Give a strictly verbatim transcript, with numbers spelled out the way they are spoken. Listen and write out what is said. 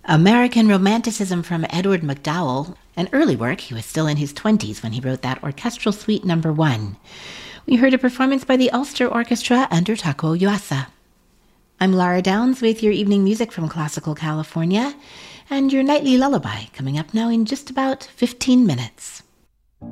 American Romanticism from Edward MacDowell, an early work. He was still in his twenties when he wrote that orchestral suite number one. We heard a performance by the Ulster Orchestra under Taco Yuasa. I'm Lara Downs with your evening music from Classical California and your nightly lullaby coming up now in just about fifteen minutes.